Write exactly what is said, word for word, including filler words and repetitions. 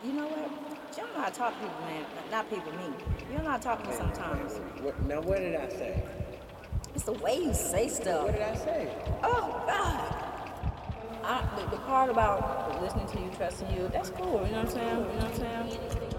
You know what? You don't know how to talk to people, man. Not people, me. You don't know how to talk to me Man, sometimes. what, now what did I say? It's the way you say stuff. What did I say? Oh, God. I, the, the part about listening to you, trusting you, that's cool. You know what I'm saying? You know what I'm saying?